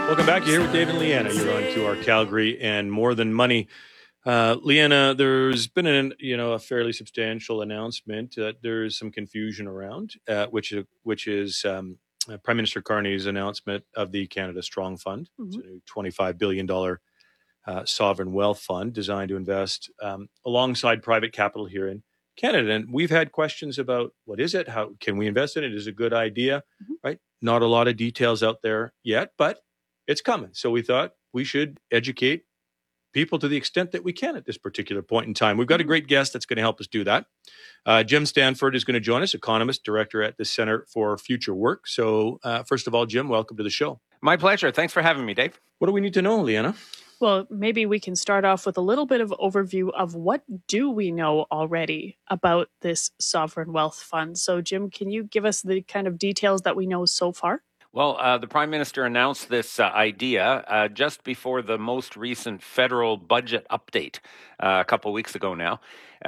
Welcome back. You're here with Dave and Leanna. You're on QR Calgary and More Than Money. Leanna, there's been a fairly substantial announcement that there's some confusion around, which is Prime Minister Carney's announcement of the Canada Strong Fund. It's a new $25 billion sovereign wealth fund designed to invest alongside private capital here in Canada. And we've had questions about what is it? How can we invest in it? Is it a good idea? Right? Not a lot of details out there yet, but it's coming. So we thought we should educate people to the extent that we can at this particular point in time. We've got a great guest that's going to help us do that. Jim Stanford is going to join us, economist, director at the Center for Future Work. So first of all, Jim, welcome to the show. My pleasure. Thanks for having me, Dave. What do we need to know, Leanna? Well, maybe we can start off with a little bit of overview of what do we know already about this sovereign wealth fund. So, Jim, can you give us the kind of details that we know so far? Well, the Prime Minister announced this idea just before the most recent federal budget update a couple of weeks ago now.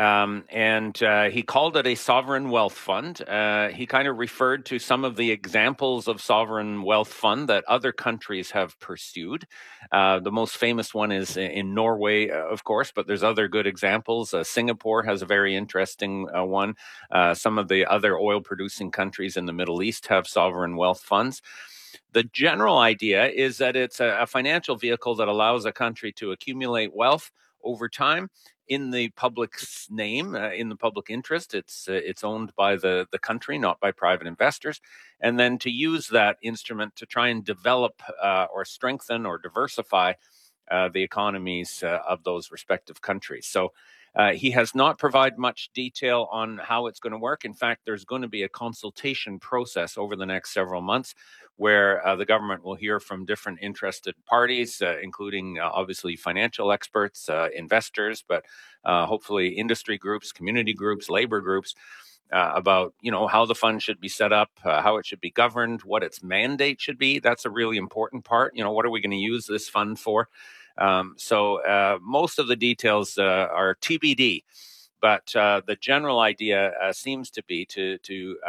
And he called it a sovereign wealth fund. He kind of referred to some of the examples of sovereign wealth fund that other countries have pursued. The most famous one is in Norway, of course, but there's other good examples. Singapore has a very interesting one. Some of the other oil-producing countries in the Middle East have sovereign wealth funds. The general idea is that it's a financial vehicle that allows a country to accumulate wealth over time in the public's name, in the public interest. It's owned by the country, not by private investors, and then to use that instrument to try and develop or strengthen or diversify the economies of those respective countries. So he has not provided much detail on how it's going to work. In fact, there's going to be a consultation process over the next several months where the government will hear from different interested parties, including obviously financial experts, investors, but hopefully industry groups, community groups, labor groups, about how the fund should be set up, how it should be governed, what its mandate should be. That's a really important part. What are we going to use this fund for? So most of the details are TBD. But the general idea seems to be to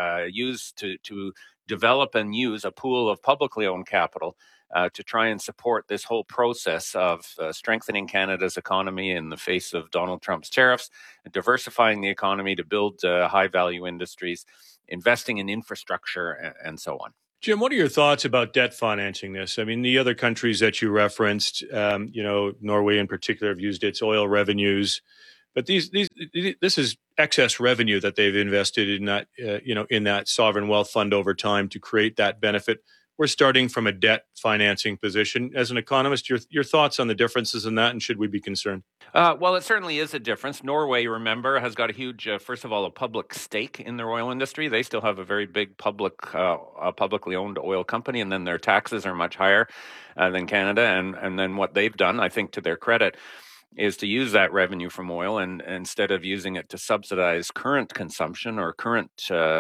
develop and use a pool of publicly owned capital to try and support this whole process of strengthening Canada's economy in the face of Donald Trump's tariffs, diversifying the economy to build high-value industries, investing in infrastructure, and so on. Jim, what are your thoughts about debt financing this? I mean, the other countries that you referenced, Norway in particular, have used its oil revenues. But this is excess revenue that they've invested in that, in that sovereign wealth fund over time to create that benefit. We're starting from a debt financing position. As an economist, your thoughts on the differences in that, and should we be concerned? Well, it certainly is a difference. Norway, remember, has got a huge, first of all, a public stake in their oil industry. They still have a very big publicly owned oil company, and then their taxes are much higher than Canada. And then what they've done, I think to their credit, is to use that revenue from oil and instead of using it to subsidize current consumption or current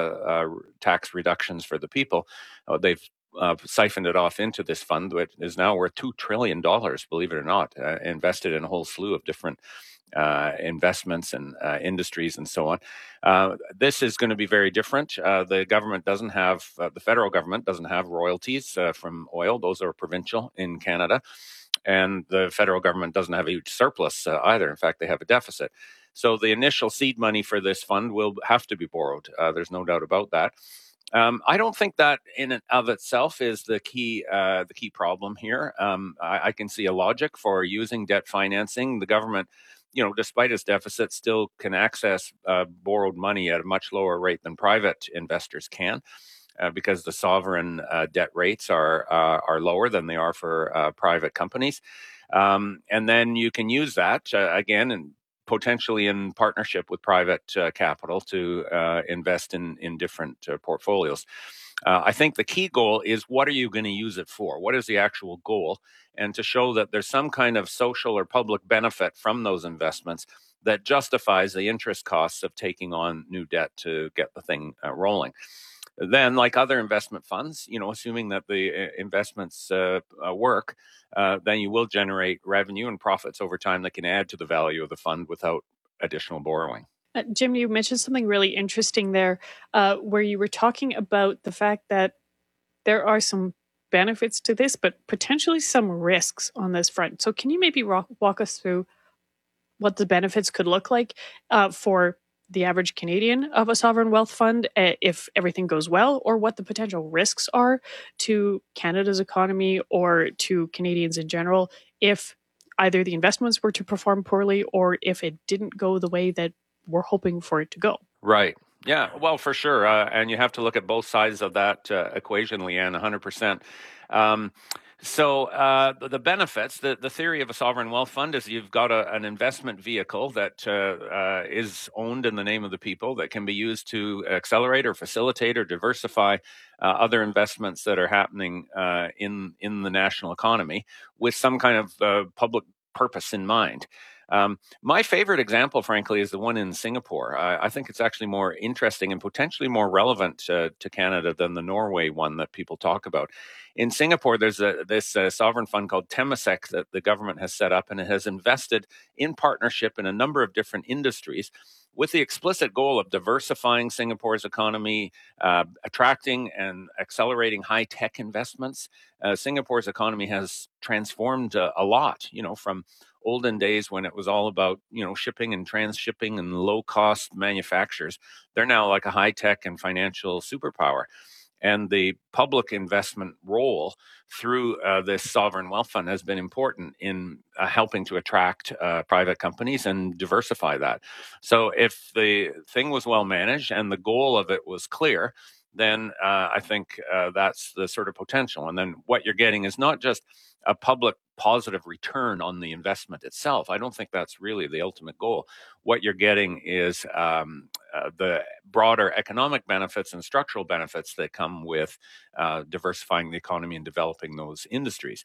tax reductions for the people, they've siphoned it off into this fund, which is now worth $2 trillion, believe it or not, invested in a whole slew of different investments and industries and so on. This is going to be very different. The government doesn't have, the federal government doesn't have royalties from oil. Those are provincial in Canada. And the federal government doesn't have a huge surplus either. In fact, they have a deficit. So the initial seed money for this fund will have to be borrowed. There's no doubt about that. I don't think that in and of itself is the key problem here. I can see a logic for using debt financing. The government, despite its deficit, still can access borrowed money at a much lower rate than private investors can. Because the sovereign debt rates are lower than they are for private companies. And then you can use that, again, and potentially in partnership with private capital to invest in different portfolios. I think the key goal is, what are you going to use it for? What is the actual goal? And to show that there's some kind of social or public benefit from those investments that justifies the interest costs of taking on new debt to get the thing rolling. Then, like other investment funds, assuming that the investments work, then you will generate revenue and profits over time that can add to the value of the fund without additional borrowing. Jim, you mentioned something really interesting there, where you were talking about the fact that there are some benefits to this, but potentially some risks on this front. So can you maybe walk us through what the benefits could look like for the average Canadian of a sovereign wealth fund if everything goes well, or what the potential risks are to Canada's economy or to Canadians in general if either the investments were to perform poorly or if it didn't go the way that we're hoping for it to go? Right. Yeah, well, for sure. And you have to look at both sides of that equation, Leanne, 100%. So the benefits, the theory of a sovereign wealth fund is you've got an investment vehicle that is owned in the name of the people that can be used to accelerate or facilitate or diversify other investments that are happening in the national economy with some kind of public purpose in mind. My favorite example, frankly, is the one in Singapore. I think it's actually more interesting and potentially more relevant to Canada than the Norway one that people talk about. In Singapore, there's this sovereign fund called Temasek that the government has set up, and it has invested in partnership in a number of different industries with the explicit goal of diversifying Singapore's economy, attracting and accelerating high-tech investments. Singapore's economy has transformed a lot, from olden days when it was all about, shipping and transshipping and low-cost manufacturers. They're now like a high-tech and financial superpower. And the public investment role through this sovereign wealth fund has been important in helping to attract private companies and diversify that. So if the thing was well managed and the goal of it was clear, then I think that's the sort of potential. And then what you're getting is not just a public positive return on the investment itself. I don't think that's really the ultimate goal. What you're getting is the broader economic benefits and structural benefits that come with diversifying the economy and developing those industries.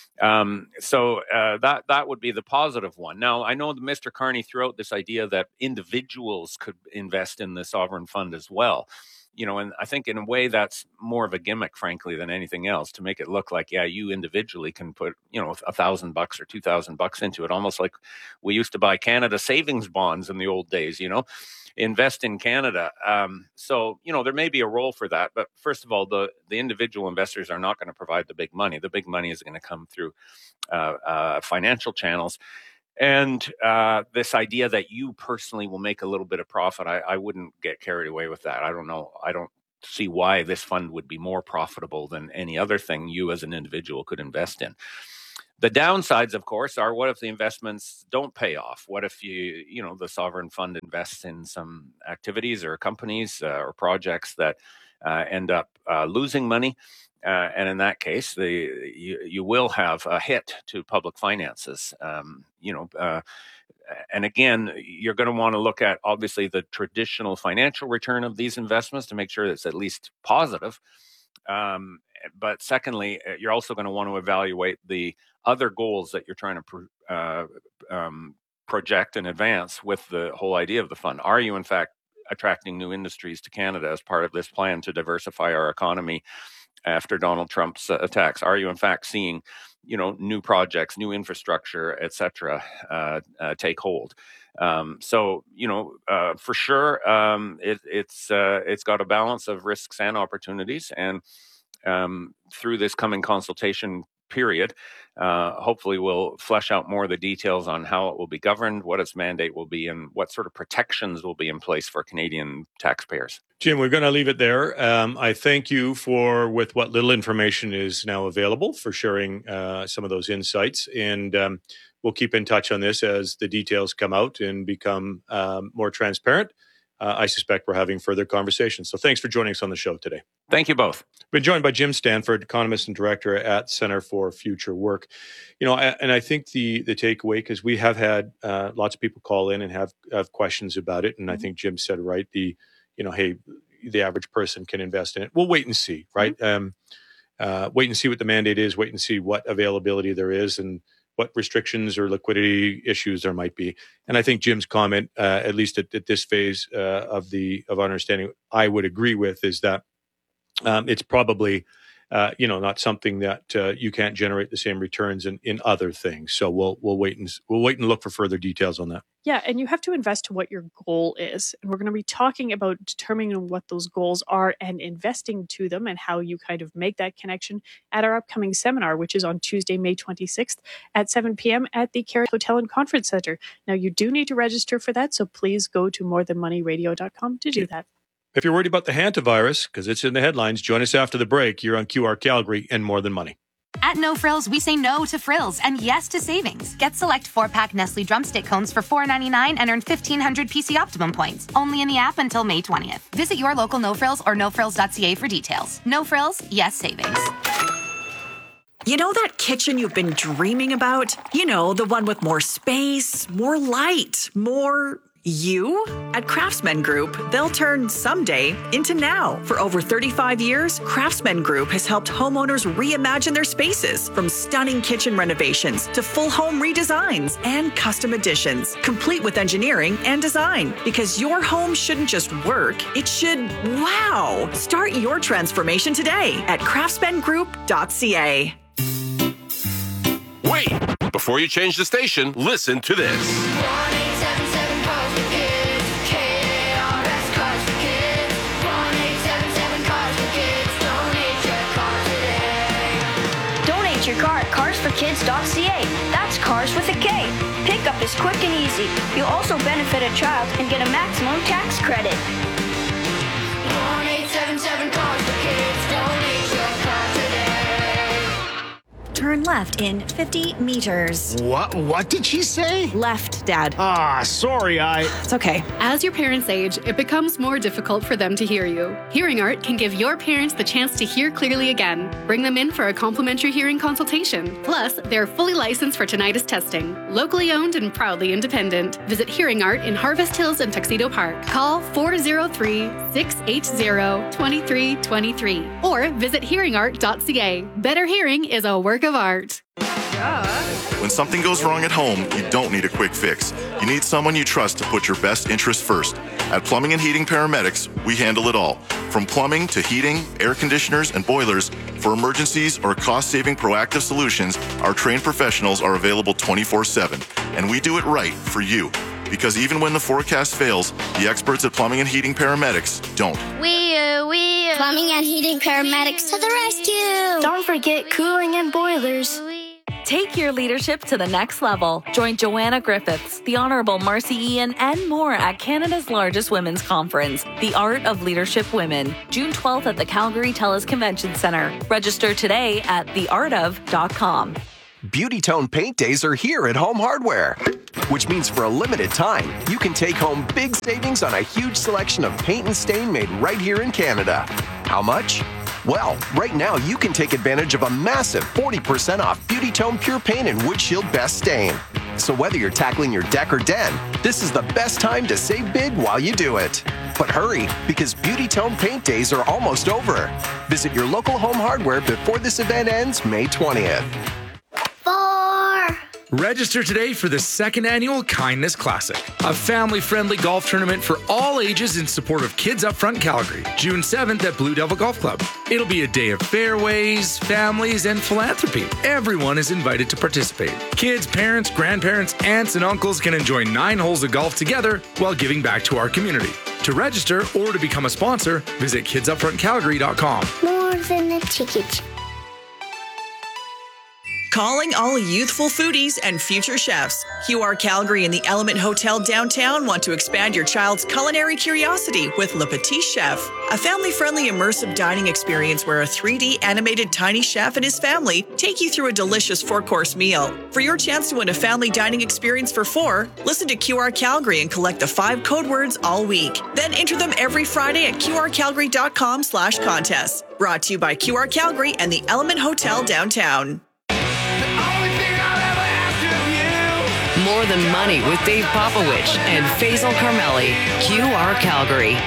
So that would be the positive one. Now, I know that Mr. Carney threw out this idea that individuals could invest in the sovereign fund as well. And I think in a way that's more of a gimmick, frankly, than anything else, to make it look like, yeah, you individually can put, $1,000 or $2,000 into it, almost like we used to buy Canada savings bonds in the old days, invest in Canada. So, there may be a role for that. But first of all, the individual investors are not going to provide the big money. The big money is going to come through financial channels. And this idea that you personally will make a little bit of profit, I wouldn't get carried away with that. I don't know. I don't see why this fund would be more profitable than any other thing you as an individual could invest in. The downsides, of course, are what if the investments don't pay off? What if the sovereign fund invests in some activities or companies or projects that end up losing money? And in that case, you will have a hit to public finances. And again, you're going to want to look at, obviously, the traditional financial return of these investments to make sure it's at least positive. But secondly, you're also going to want to evaluate the other goals that you're trying to project and advance with the whole idea of the fund. Are you, in fact, attracting new industries to Canada as part of this plan to diversify our economy after Donald Trump's attacks? Are you, in fact, seeing, new projects, new infrastructure, et cetera, take hold? So, for sure, it's got a balance of risks and opportunities. And through this coming consultation period, hopefully we'll flesh out more of the details on how it will be governed, what its mandate will be, and what sort of protections will be in place for Canadian taxpayers. Jim, we're going to leave it there. I thank you with what little information is now available, for sharing some of those insights. And we'll keep in touch on this as the details come out and become more transparent. I suspect we're having further conversations. So thanks for joining us on the show today. Thank you both. Been joined by Jim Stanford, economist and director at Center for Future Work. And I think the takeaway, because we have had lots of people call in and have questions about it, and I think Jim said right, hey, the average person can invest in it. We'll wait and see, right? Wait and see what the mandate is, wait and see what availability there is, and what restrictions or liquidity issues there might be. And I think Jim's comment, at least at this phase of understanding, I would agree with, is that it's probably not something that you can't generate the same returns in other things. So we'll wait and look for further details on that. Yeah, and you have to invest to what your goal is. And we're going to be talking about determining what those goals are and investing to them and how you kind of make that connection at our upcoming seminar, which is on Tuesday, May 26th at 7 p.m. at the Carrick Hotel and Conference Center. Now, you do need to register for that, so please go to morethanmoneyradio.com to do that. If you're worried about the hantavirus, because it's in the headlines, join us after the break. You're on QR Calgary and More Than Money. At No Frills, we say no to frills and yes to savings. Get select 4-pack Nestle Drumstick cones for $4.99 and earn 1,500 PC Optimum points. Only in the app until May 20th. Visit your local No Frills or nofrills.ca for details. No Frills, yes savings. You know that kitchen you've been dreaming about? You know, the one with more space, more light, more... You? At Craftsman Group, they'll turn someday into now. For over 35 years, Craftsman Group has helped homeowners reimagine their spaces, from stunning kitchen renovations to full home redesigns and custom additions, complete with engineering and design. Because your home shouldn't just work, it should wow. Start your transformation today at craftsmangroup.ca. Wait! Before you change the station, listen to this. Your car at carsforkids.ca. That's cars with a K. Pickup is quick and easy. You'll also benefit a child and get a maximum tax credit. 1-877 Cars for Kids. Donate your car today. Turn left in 50 meters. What did she say? Left, Dad. Sorry, It's okay. As your parents age, it becomes more difficult for them to hear you. Hearing Art can give your parents the chance to hear clearly again. Bring them in for a complimentary hearing consultation. Plus, they're fully licensed for tinnitus testing. Locally owned and proudly independent. Visit Hearing Art in Harvest Hills and Tuxedo Park. Call 403-680-2323 or visit hearingart.ca. Better hearing is a work of art. When something goes wrong at home, you don't need a quick fix. You need someone you trust to put your best interests first. At Plumbing and Heating Paramedics, we handle it all. From plumbing to heating, air conditioners, and boilers, for emergencies or cost-saving proactive solutions, our trained professionals are available 24/7. And we do it right for you. Because even when the forecast fails, the experts at Plumbing and Heating Paramedics don't. We Plumbing and Heating Paramedics to the rescue. Don't forget cooling and boilers. Take your leadership to the next level. Join Joanna Griffiths, the Honourable Marcy Ian, and more at Canada's largest women's conference, The Art of Leadership Women, June 12th at the Calgary TELUS Convention Centre. Register today at theartof.com. Beauty Tone Paint Days are here at Home Hardware, which means for a limited time, you can take home big savings on a huge selection of paint and stain made right here in Canada. How much? Well, right now you can take advantage of a massive 40% off Beauty Tone Pure Paint and Wood Shield Best Stain. So whether you're tackling your deck or den, this is the best time to save big while you do it. But hurry, because Beauty Tone Paint Days are almost over. Visit your local Home Hardware before this event ends May 20th. Register today for the second annual Kindness Classic, a family-friendly golf tournament for all ages in support of Kids Upfront Calgary, June 7th at Blue Devil Golf Club. It'll be a day of fairways, families, and philanthropy. Everyone is invited to participate. Kids, parents, grandparents, aunts, and uncles can enjoy 9 holes of golf together while giving back to our community. To register or to become a sponsor, visit kidsupfrontcalgary.com. More than a ticket. Calling all youthful foodies and future chefs. QR Calgary and the Element Hotel downtown want to expand your child's culinary curiosity with Le Petit Chef, a family-friendly immersive dining experience where a 3D animated tiny chef and his family take you through a delicious 4-course meal. For your chance to win a family dining experience for 4, listen to QR Calgary and collect the 5 code words all week. Then enter them every Friday at qrcalgary.com/contests. Brought to you by QR Calgary and the Element Hotel downtown. More Than Money with Dave Popowich and Faisal Carmeli. QR Calgary.